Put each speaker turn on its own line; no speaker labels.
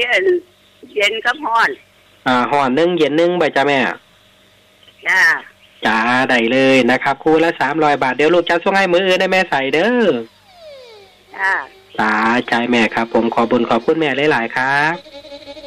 เย็นกับฮ้อน
ฮ้อนนึงเย็นนึงบ่จ้าแม่จ้าได้เลยนะครับคู่ละ300 บาทเดี๋ยวลูกจะส่งให้มื้ออื่นได้แม่ใส่เด้อจ้าใจแม่ครับผมขอบคุณแม่หลายๆครับ